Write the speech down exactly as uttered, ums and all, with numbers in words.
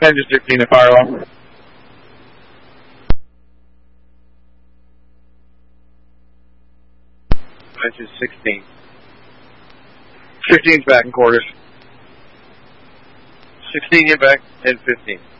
Engine sixteen to firewall. Engine sixteen. fifteen's back in quarters. sixteen, get back, and fifteen.